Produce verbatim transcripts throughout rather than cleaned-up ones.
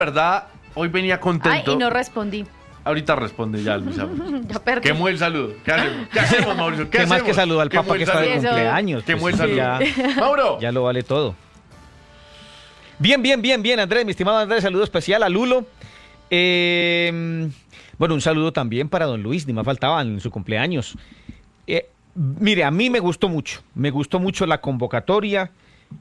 verdad, hoy venía contento. Ay, y no respondí. Ahorita responde ya, Luisa. Ya perdí. Quemó el saludo. ¿Qué hacemos? ¿Qué hacemos, Mauricio? ¿Qué, ¿Qué hacemos? más que saludar al Quemó papá el que está de saludo. cumpleaños? Quemó Pues, el saludo. ya, Mauro. ya lo vale todo. Bien, bien, bien, bien, Andrés, mi estimado Andrés, saludo especial a Lulo. Eh, bueno, un saludo también para don Luis, ni más faltaba en su cumpleaños. Eh, mire, a mí me gustó mucho, me gustó mucho la convocatoria.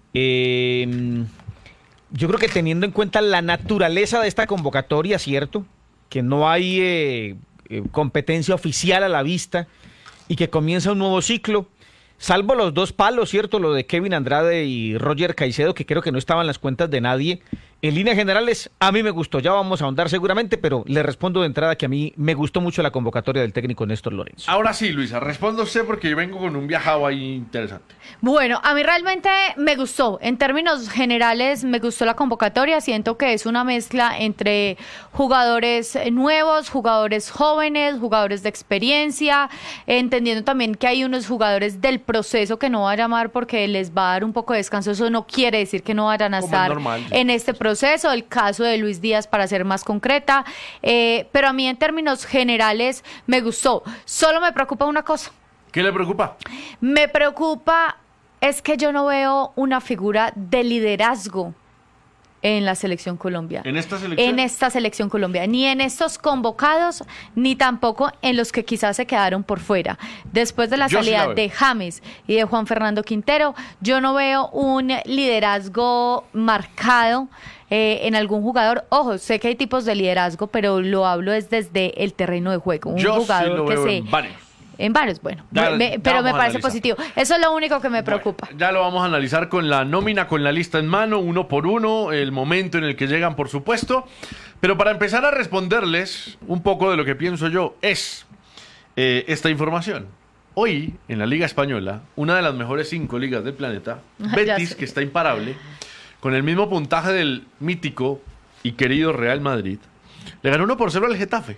Eh, yo creo que teniendo en cuenta la naturaleza de esta convocatoria, ¿cierto? Que no hay eh, eh, competencia oficial a la vista y que comienza un nuevo ciclo. Salvo los dos palos, ¿cierto? Lo de Kevin Andrade y Roger Caicedo, que creo que no estaban en las cuentas de nadie. En líneas generales, a mí me gustó. Ya vamos a ahondar seguramente, pero le respondo de entrada que a mí me gustó mucho la convocatoria del técnico Néstor Lorenzo. Ahora sí, Luisa, responda usted porque yo vengo con un viajado ahí interesante. Bueno, a mí realmente me gustó. En términos generales, me gustó la convocatoria. Siento que es una mezcla entre jugadores nuevos, jugadores jóvenes, jugadores de experiencia, entendiendo también que hay unos jugadores del proceso que no va a llamar porque les va a dar un poco de descanso. Eso no quiere decir que no vayan a Como estar es normal, sí. en este proceso. El caso de Luis Díaz, para ser más concreta. Eh, pero a mí, en términos generales, me gustó. Solo me preocupa una cosa. ¿Qué le preocupa? Me preocupa es que yo no veo una figura de liderazgo en la selección Colombia. ¿En esta selección? En esta selección Colombia. Ni en estos convocados, ni tampoco en los que quizás se quedaron por fuera. Después de la Yo sí salida la veo. de James y de Juan Fernando Quintero, yo no veo un liderazgo marcado eh, en algún jugador. Ojo, sé que hay tipos de liderazgo, pero lo hablo es desde el terreno de juego. Un Yo sí jugador lo que veo se... en varios. En varios, bueno, Ya- me- ya pero me vamos a parece analizar. positivo. Eso es lo único que me preocupa. Bueno, ya lo vamos a analizar con la nómina, con la lista en mano, uno por uno, el momento en el que llegan, por supuesto. Pero para empezar a responderles un poco de lo que pienso yo, es eh, esta información. Hoy, en la Liga Española, una de las mejores cinco ligas del planeta, Ya Betis, sé. que está imparable, con el mismo puntaje del mítico y querido Real Madrid, le ganó uno por cero al Getafe.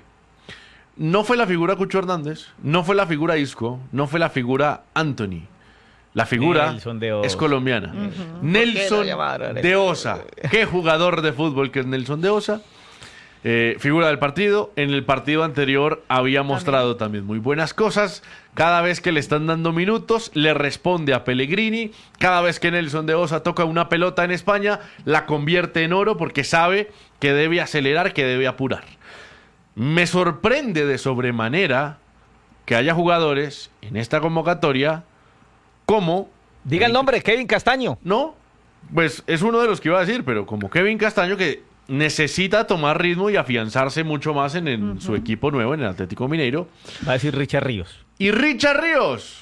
No fue la figura Cucho Hernández, no fue la figura Isco, no fue la figura Anthony. La figura Nelson de Osa. es colombiana. ¿Por Nelson qué lo llamaron de Osa. Qué jugador de fútbol que es Nelson de Osa. Eh, figura del partido. En el partido anterior había mostrado también muy buenas cosas. Cada vez que le están dando minutos, le responde a Pellegrini. Cada vez que Nelson de Osa toca una pelota en España, la convierte en oro porque sabe que debe acelerar, que debe apurar. Me sorprende de sobremanera que haya jugadores en esta convocatoria como... Diga el nombre, Kevin Castaño. No, pues es uno de los que iba a decir, pero como Kevin Castaño, que necesita tomar ritmo y afianzarse mucho más en, en su equipo nuevo, en el Atlético Mineiro. Va a decir Richard Ríos. Y Richard Ríos,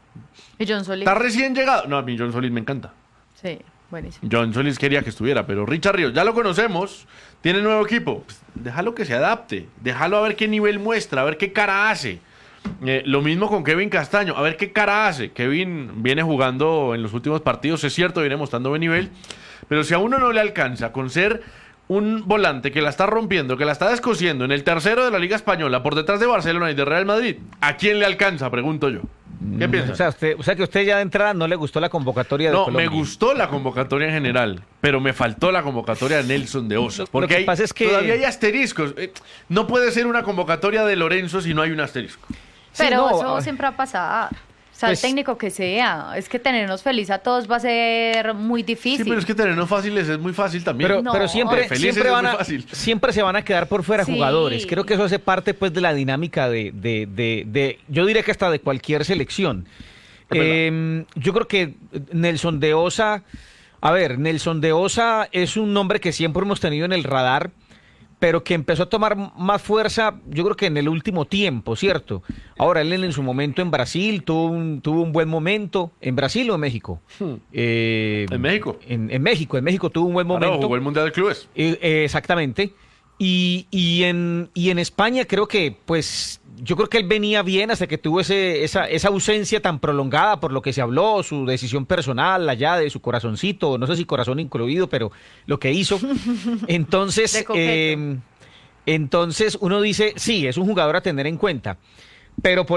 Y John Solís. está recién llegado. No, a mí John Solís me encanta. Sí, buenísimo. John Solís quería que estuviera, pero Richard Ríos, ya lo conocemos, tiene nuevo equipo. Pues, déjalo que se adapte, déjalo a ver qué nivel muestra, a ver qué cara hace. Eh, lo mismo con Kevin Castaño, a ver qué cara hace. Kevin viene jugando en los últimos partidos, es cierto, viene mostrando buen nivel, pero si a uno no le alcanza con ser un volante que la está rompiendo, que la está descosiendo en el tercero de la Liga Española, por detrás de Barcelona y de Real Madrid, ¿a quién le alcanza? Pregunto yo. ¿Qué piensa? O sea, usted, o sea que usted ya de entrada no le gustó la convocatoria de No, Colombia. me gustó la convocatoria en general, pero me faltó la convocatoria de Nelson de Osa. Porque que hay- pasa es que- todavía hay asteriscos. Eh, No puede ser una convocatoria de Lorenzo si no hay un asterisco. Sí, Pero no, eso a- siempre ha pasado. O sea, Pues- el técnico que sea. Es que tenernos feliz a todos va a ser muy Sí, difícil. pero es que tenernos fáciles es muy fácil también. Pero, No. pero siempre, Felices siempre, es van muy a, fácil. siempre se van a quedar por fuera Sí. jugadores. Creo que eso hace parte pues de la dinámica de, de, de, de- yo diría que hasta de cualquier selección. Es verdad. Eh, yo creo que Nelson de Osa, a ver, Nelson de Osa es un nombre que siempre hemos tenido en el radar, pero que empezó a tomar más fuerza, yo creo que en el último tiempo, ¿cierto? Ahora, él en su momento en Brasil tuvo un, tuvo un buen momento. ¿En Brasil o en México? Eh, En México. En, en México, en México tuvo un buen Ah, no, momento. jugó el Mundial de Clubes. Eh, eh, exactamente. Y, y, en, y en España creo que, pues, yo creo que él venía bien hasta que tuvo ese, esa, esa ausencia tan prolongada por lo que se habló, su decisión personal allá de su corazoncito, no sé si corazón incluido, pero lo que hizo. Entonces, De coqueto. eh, entonces uno dice, sí, es un jugador a tener en cuenta. Pero por